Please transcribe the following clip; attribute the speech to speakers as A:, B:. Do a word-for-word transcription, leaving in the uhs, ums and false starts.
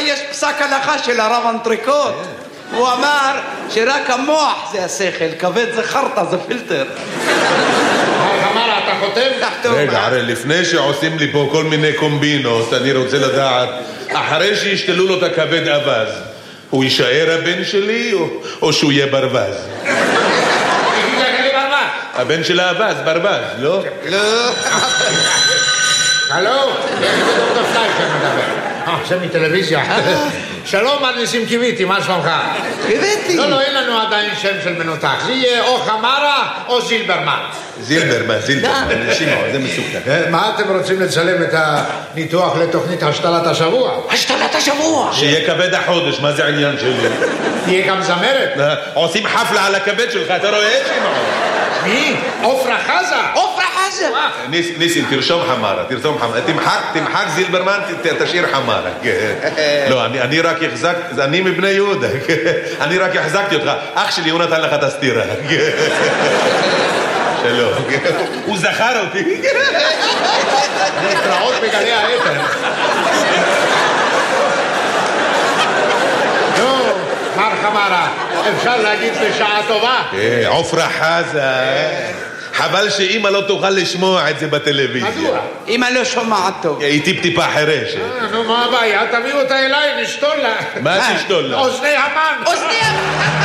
A: יש פסק הלכה של הרב אנטריקוט. הוא אמר שרק המוח זה השכל, כבד זה חרטה, זה פילטר.
B: חמרה, אתה חותם?
C: רגע, הרי לפני שעושים לי פה כל מיני קומבינות, אני רוצה לדעת, אחרי שישתלו לו את הכבד אבז, הוא יישאר הבן שלי או שהוא יהיה ברווז? הבן של האבז, ברווז, לא?
A: לא.
B: הלו? זה דוקטור פליישר מדבר. אה, זה מטלוויזיה. שלום, מר ניסים קיוויתי, מה שלומך?
A: קיוויתי.
B: לא, לא, אין לנו עדיין שם של מנותח. זה יהיה או חמרה או זילברמן.
C: זילברמן, זילברמן, שמעון, זה מסוכן.
B: מה אתם רוצים לצלם את הניתוח לתוכנית השתלת השבוע?
A: השתלת השבוע!
C: שיהיה כבד החודש, מה זה העניין שלי?
B: תהיה גם זמרת?
C: עושים חפלה על הכבד שלך, אתה רואה, שמעון?
B: מי? עופרה חזה?
A: עופרה חזה!
C: ניסים, תרשום חמרה, תרשום חמרה. תמחק זילברמן, תשאיר חמרה. לא, אני רק החזק, אני מבני יהודה. אני רק החזקתי אותך. אח שלי, הוא נתן לך את הסתירה. שלום. הוא זכר אותי.
B: להתראות בגלי האתר. נו, מר חמרה, אפשר להגיד בשעה טובה?
C: עופרה חזה. חבל שאמא לא תוכל לשמוע את זה בטלוויזיה.
B: מדוע?
A: אמא לא שומעת טוב.
C: היא טיפ-טיפה חירשת.
B: נו, מה הבעיה? תביאו אותה אליי, נשתול לה.
C: מה תשתול לה?
B: אוזני המן.
A: אוזני המן.